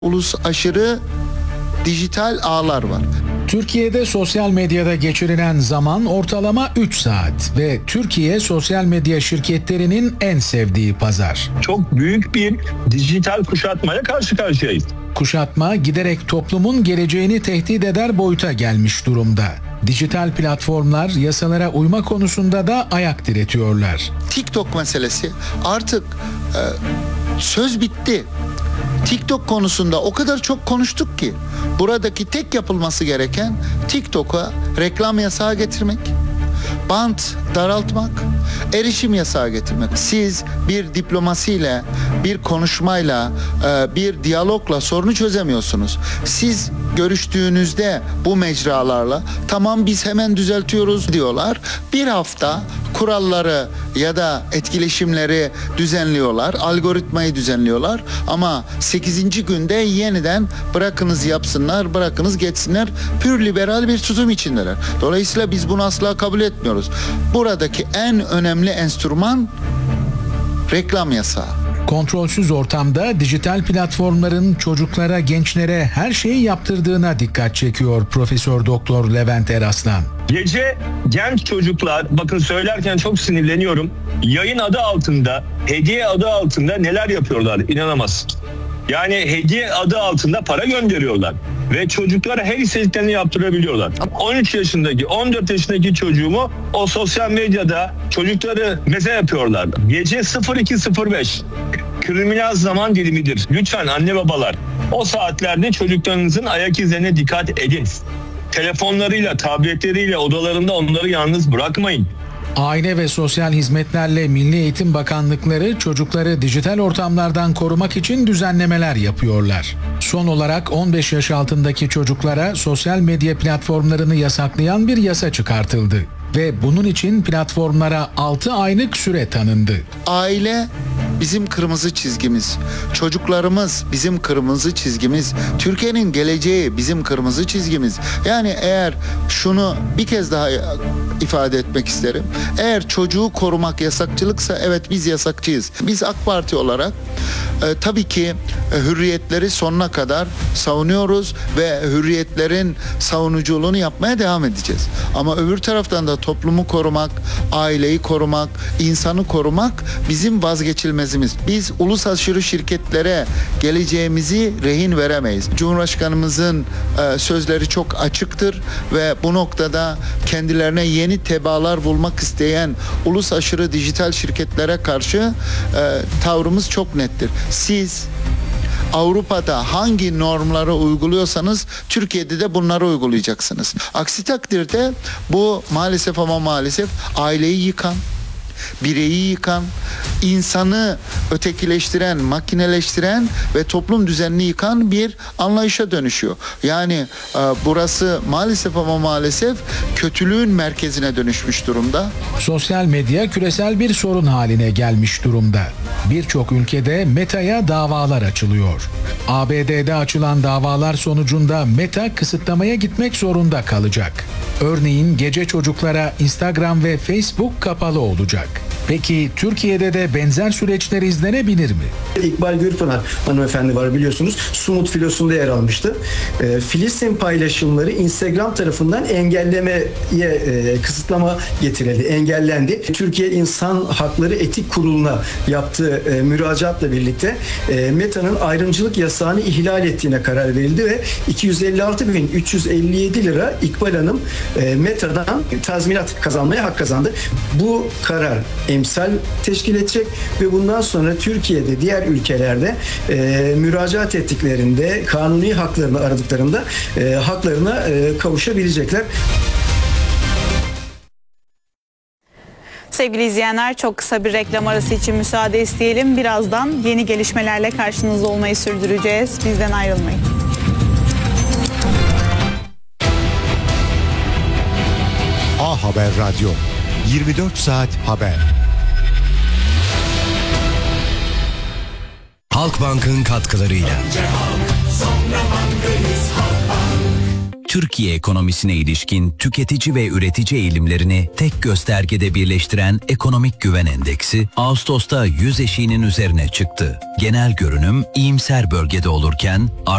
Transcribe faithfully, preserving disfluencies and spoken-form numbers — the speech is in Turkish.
ulus aşırı dijital ağlar var. Türkiye'de sosyal medyada geçirilen zaman ortalama üç saat ve Türkiye sosyal medya şirketlerinin en sevdiği pazar. Çok büyük bir dijital kuşatmaya karşı karşıyayız. Kuşatma giderek toplumun geleceğini tehdit eder boyuta gelmiş durumda. Dijital platformlar yasalara uyma konusunda da ayak diretiyorlar. TikTok meselesi artık e, söz bitti. TikTok konusunda o kadar çok konuştuk ki buradaki tek yapılması gereken TikTok'a reklam yasağı getirmek, bant daraltmak, erişim yasağı getirmek. Siz bir diplomasiyle, bir konuşmayla, bir diyalogla sorunu çözemiyorsunuz. Siz görüştüğünüzde bu mecralarla tamam biz hemen düzeltiyoruz diyorlar. Bir hafta kuralları ya da etkileşimleri düzenliyorlar, algoritmayı düzenliyorlar ama sekizinci günde yeniden bırakınız yapsınlar, bırakınız geçsinler, pür liberal bir tutum içindeler. Dolayısıyla biz bunu asla kabul etmiyoruz. Buradaki en önemli enstrüman reklam yasağı. Kontrolsüz ortamda dijital platformların çocuklara, gençlere her şeyi yaptırdığına dikkat çekiyor Profesör Doktor Levent Eraslan. Gece genç çocuklar, bakın söylerken çok sinirleniyorum, yayın adı altında, hediye adı altında neler yapıyorlar inanamazsın. Yani hediye adı altında para gönderiyorlar ve çocuklara her istediklerini yaptırabiliyorlar. on üç yaşındaki, on dört yaşındaki çocuğumu o sosyal medyada çocukları meze yapıyorlar. Gece sıfır iki sıfır beş kriminal zaman dilimidir. Lütfen anne babalar o saatlerde çocuklarınızın ayak izlerine dikkat edin. Telefonlarıyla, tabletleriyle odalarında onları yalnız bırakmayın. Aile ve Sosyal Hizmetlerle Milli Eğitim Bakanlıkları çocukları dijital ortamlardan korumak için düzenlemeler yapıyorlar. Son olarak on beş yaş altındaki çocuklara sosyal medya platformlarını yasaklayan bir yasa çıkartıldı ve bunun için platformlara altı aylık süre tanındı. Aile bizim kırmızı çizgimiz. Çocuklarımız bizim kırmızı çizgimiz. Türkiye'nin geleceği bizim kırmızı çizgimiz. Yani eğer şunu bir kez daha ifade etmek isterim. Eğer çocuğu korumak yasakçılıksa evet biz yasakçıyız. Biz AK Parti olarak e, tabii ki e, hürriyetleri sonuna kadar savunuyoruz ve hürriyetlerin savunuculuğunu yapmaya devam edeceğiz. Ama öbür taraftan da toplumu korumak, aileyi korumak, insanı korumak bizim vazgeçilmezimiz. Biz ulus aşırı şirketlere geleceğimizi rehin veremeyiz. Cumhurbaşkanımızın e, sözleri çok açıktır ve bu noktada kendilerine yeni tebalar bulmak isteyen ulus aşırı dijital şirketlere karşı e, tavrımız çok nettir. Siz Avrupa'da hangi normları uyguluyorsanız Türkiye'de de bunları uygulayacaksınız. Aksi takdirde bu maalesef ama maalesef aileyi yıkan, bireyi yıkan, insanı ötekileştiren, makineleştiren ve toplum düzenini yıkan bir anlayışa dönüşüyor. Yani e, burası maalesef ama maalesef kötülüğün merkezine dönüşmüş durumda. Sosyal medya küresel bir sorun haline gelmiş durumda. Birçok ülkede Meta'ya davalar açılıyor. A B D'de açılan davalar sonucunda Meta kısıtlamaya gitmek zorunda kalacak. Örneğin gece çocuklara Instagram ve Facebook kapalı olacak. Peki Türkiye'de de benzer süreçler izlenebilir mi? İkbal Gürpınar hanımefendi var biliyorsunuz. Sumut filosunda yer almıştı. E, Filistin paylaşımları Instagram tarafından engellemeye e, kısıtlama getirildi, engellendi. Türkiye İnsan Hakları Etik Kurulu'na yaptığı e, müracaatla birlikte e, Meta'nın ayrımcılık yasağını ihlal ettiğine karar verildi ve iki yüz elli altı bin üç yüz elli yedi lira İkbal Hanım e, Meta'dan tazminat kazanmaya hak kazandı. Bu karar emsal teşkil edecek ve bundan sonra Türkiye'de diğer ülkelerde e, müracaat ettiklerinde kanuni haklarını aradıklarında e, haklarına e, kavuşabilecekler. Sevgili izleyenler, çok kısa bir reklam arası için müsaade isteyelim. Birazdan yeni gelişmelerle karşınızda olmayı sürdüreceğiz. Bizden ayrılmayın. A Haber Radyo, yirmi dört saat haber. Halkbank'ın katkılarıyla. Türkiye ekonomisine ilişkin tüketici ve üretici eğilimlerini tek göstergede birleştiren Ekonomik Güven Endeksi Ağustos'ta yüz eşiğinin üzerine çıktı. Genel görünüm iyimser bölgede olurken